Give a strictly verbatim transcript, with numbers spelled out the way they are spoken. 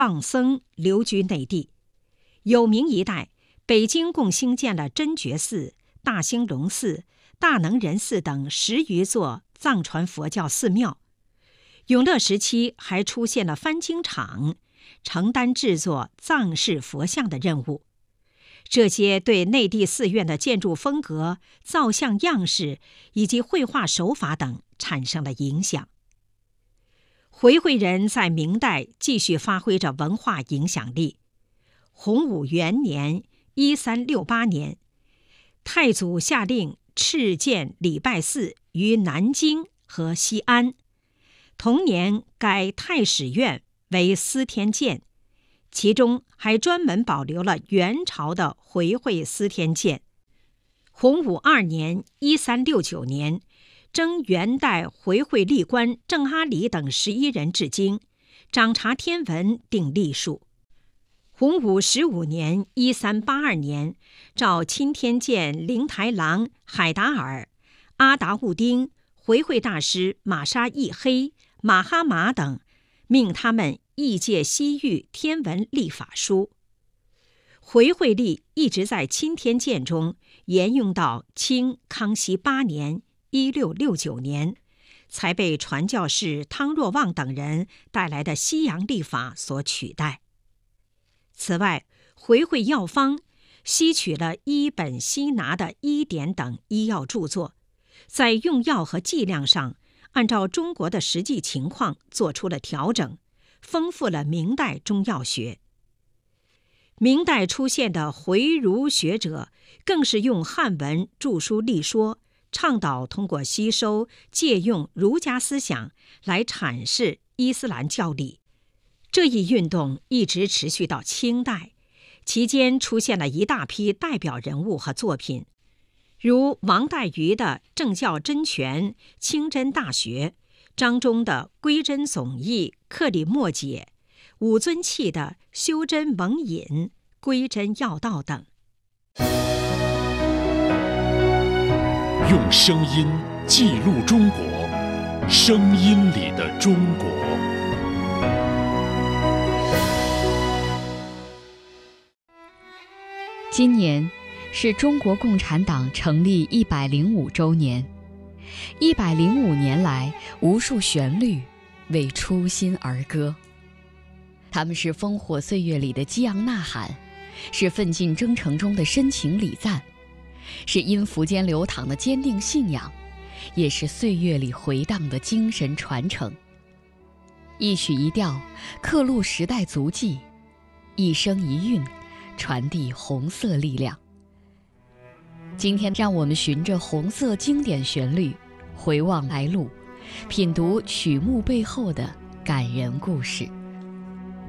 藏僧流居内地。有明一代，北京共兴建了真觉寺、大兴隆寺、大能仁寺等十余座藏传佛教寺庙。永乐时期还出现了翻经厂，承担制作藏式佛像的任务。这些对内地寺院的建筑风格、造像样式以及绘画手法等产生了影响。回惠人在明代继续发挥着文化影响力。洪武元年（一三六八年），太祖下令敕建礼拜寺于南京和西安，同年改太史院为司天监，其中还专门保留了元朝的回惠司天监。洪武二年（一三六九年），征元代回惠历官郑阿里等十一人至京，掌察天文，定历数。洪武十五年（一三八二年），召钦天监灵台郎海达尔、阿达兀丁、回惠大师玛莎亦黑、马哈马等，命他们译介西域天文历法书。回惠历一直在钦天监中沿用到清康熙八年（一六六九年），才被传教士汤若望等人带来的西洋历法所取代。此外，回惠药方吸取了伊本希拿的医典等医药著作，在用药和剂量上按照中国的实际情况做出了调整，丰富了明代中药学。明代出现的回儒学者更是用汉文著书立说，倡导通过吸收借用儒家思想来阐释伊斯兰教理。这一运动一直持续到清代，期间出现了一大批代表人物和作品，如王岱瑜的《正教真诠》《清真大学》，张忠的《归真总义》《克里墨解》，武尊器的《修真蒙引》《归真要道》等。 用声音记录中国，声音里的中国。 今年是中国共产党成立一百零五周年，一百零五年来，无数旋律为初心而歌。他们是烽火岁月里的激昂呐喊，是奋进征程中的深情礼赞，是音符间流淌的坚定信仰，也是岁月里回荡的精神传承。一曲一调，刻录时代足迹；一声一韵，传递红色力量。今天，让我们循着红色经典旋律，回望来路，品读曲目背后的感人故事。